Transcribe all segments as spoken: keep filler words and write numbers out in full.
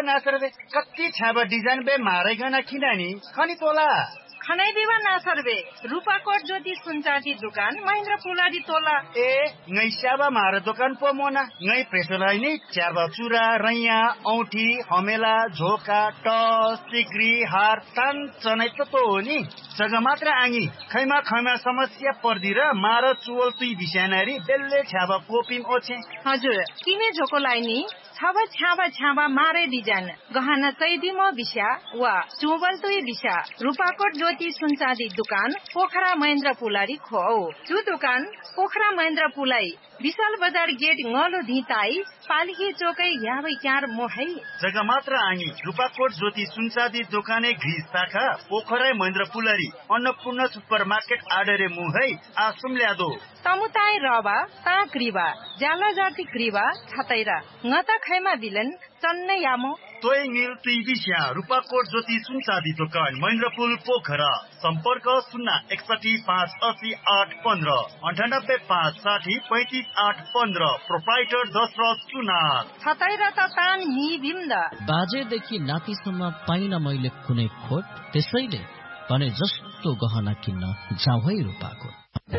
नासर बे कति छाबा डिजाइन बे मारेगना खिनानी खनी तोला खनै दिवा नासर बे रूपाकोट ज्योति सुनचाँदी दुकान महेन्द्र पुलाडी तोला ए ngै स्याबा मार दोकान पो मोना ngै प्रेसलाई नि च्याबा चुरा रैया औठी हमेला झोका टस सिक्री हार तान चनै त तो हो नि जग्गा मात्र आङी खैमा खैमा समस्या पर्दी र मार चुवल तुई बिसानारी बेल्ले छ्याबा कोपिम ओछे हजुर किने झोकोलाई नि छाबा छ्याबा छ्याबा मारे डिजाइन गहना चैदिमो बिसा वा चुवल तुई बिसा रूपाकोट ज्योति सुनचाँदी दुकान पोखरा महेन्द्र पुलारी खो जो दुकान पोखरा महेन्द्र पुलाई विशाल बजार गेट ngolo धिताई पालिकी चोकै याबै क्यार मोहै जग्गा मात्र आङी रूपाकोट ज्योति सुनचाँदी दोकाने घिस शाखा पोखरा महेन्द्र पुलारी अन्नपूर्ण सुपर मार्केट आडरे मुहै आसुम ल्यादो तमुताई रबा ता क्रिबा जाला जाति क्रिबा छतैरा ngata खैमा बिलन चन्नै यामो तोय मिल तुई बिस्या रूपाकोट ज्योति सुनचाँदी दोकान महेन्द्रपुल पोखरा सम्पर्क शून्य एकसठी पाँच असी आठ पन्ध्र अन्ठानब्बे पाँच साठी पैँतिस आठ पन्ध्र प्रोप्राइटर दशरथ सुनार छतैरा त तान नि बिम्द बाजेदेखि नातिसम्म पाइन मैले कुनै खोट त्यसैले भने जस्तो गहना किन्न जाऊ है रूपाकोट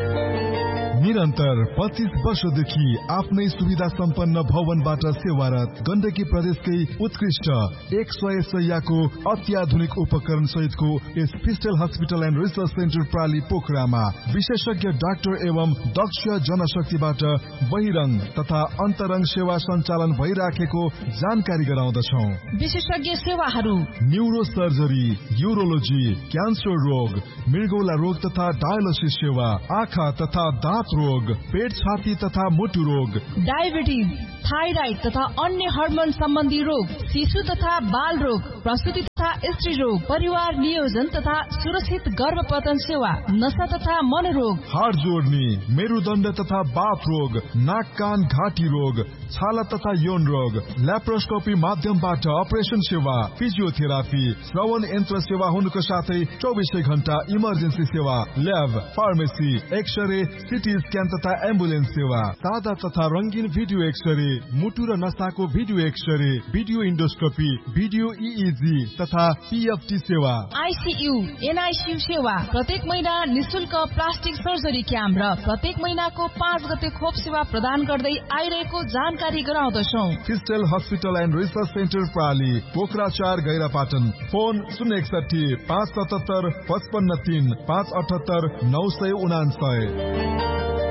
निरन्तर पच्चीस वर्षदेखि आफ्नै सुविधा सम्पन्न भवनबाट सेवारत गण्डकी प्रदेशकै उत्कृष्ट एक सय सयको अत्याधुनिक उपकरण सहितको यस फिस्टल हस्पिटल एन्ड रिसर्च सेन्टर प्राली पोखरामा विशेषज्ञ डाक्टर एवं दक्ष जनशक्तिबाट बहिरंग तथा अन्तरंग सेवा सञ्चालन भइराखेको जानकारी गराउँदछौ। विशेषज्ञ सेवाहरू न्यूरो सर्जरी, युरोलोजी, क्यान्सर रोग, मृगौला रोग तथा डायलिसिस सेवा, आँखा तथा दाँत रोग, पेट छाती तथा मुटु रोग, डायबिटिज, थाइराइड तथा अन्य हार्मोन सम्बन्धी रोग, शिशु तथा बाल रोग, प्रसूति तथा स्त्री रोग, परिवार नियोजन तथा सुरक्षित गर्भपतन सेवा, नशा तथा मनोरोग, हाड जोड्ने, मेरुदण्ड तथा बाथ रोग, नाक कान घाँटी रोग, छाला तथा यौन रोग, ल्याप्रोस्कोपी माध्यमबाट अपरेसन सेवा, फिजियोथेरापी, श्रवण यन्त्र सेवा हुनुको साथै चौबिसै घण्टा इमर्जेन्सी सेवा, lab, pharmacy, x-ray, CT scan तथा एम्बुलेन्स सेवा, सादा तथा रंगीन भिडियो एक्सरे, मुटु र नसाको video x-ray, video endoscopy, video इइजी तथा पीएफटी सेवा, आइसीयू, एनआइसीयू सेवा, प्रत्येक महिना निशुल्क प्लास्टिक सर्जरी क्याम्प र प्रत्येक महिनाको पाँच गते खोप सेवा प्रदान गर्दै आइरहेको जानकारी गराउँदछौ। फिस्टल hospital and research centre प्राली Pokhara चार गैरापाटन फोन शून्य एकसठी पाँच सतहत्तर पचपन्न तीन पाँच अठहत्तर नौ सय उनान्सय।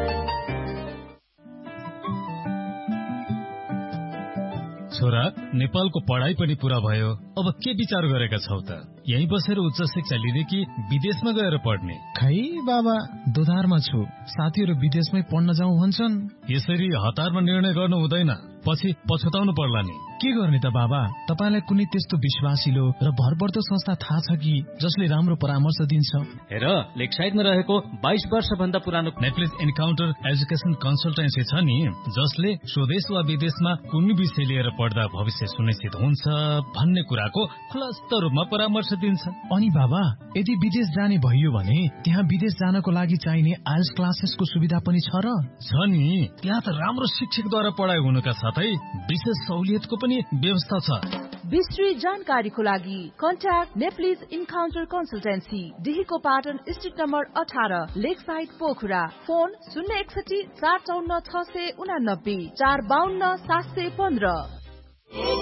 छोरा नेपालको पढाइ पनि पूरा भयो, अब के विचार गरेका छौ त? यही बसेर उच्च शिक्षा लिने कि विदेशमा गएर पढ्ने? खै बाबा, दोधारमा छु। साथीहरू विदेशमै पढ्न जाउँ भन्छन्। यसरी हतारमा निर्णय गर्नु हुँदैन, पछि पछुताउनु पर्ला नि। के गर्ने त बाबा? तपाईलाई कुनै त्यस्तो विश्वासिलो र भरपर्दो संस्था थाहा छ कि जसले राम्रो परामर्श दिन्छ? हेर, लेकसाइडमा रहेको बाइस वर्ष भन्दा पुरानो नेप्लिज एन्काउन्टर एजुकेसन कन्सल्टेन्सी छ नि, जसले स्वदेश वा विदेशमा कुनै विषय लिएर पढ्दा भविष्य सुनिश्चित हुन्छ भन्ने कुराको खुलस्त रूपमा परामर्श दिन्छ। अनि बाबा, यदि विदेश जाने भइयो भने त्यहाँ विदेश जानको लागि चाहिने आइएल्स क्लासेसको सुविधा पनि छ र? छ नि, त्यहाँ त राम्रो शिक्षकद्वारा पढाइ हुनुका साथै विशेष सहुलियतको पनि व्यवस्था छ। विस्तृत जानकारीको लागि contact Nepalese encounter consultancy, डिहीको Patan street number अठार, लेक साइड पोखरा। फोन शून्य एकसठी चार चौन्न छ सय उनानब्बे चार बाहन्न सात सय पन्ध्र।